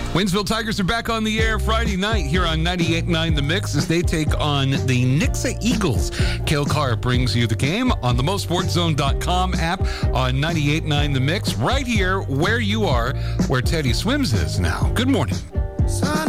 Waynesville Tigers are back on the air Friday night here on 98.9 The Mix as they take on the Nixa Eagles. Cale Carr brings you the game on the MoSportsZone.com app on 98.9 The Mix, right here where you are, where Teddy Swims is now. Good morning. Son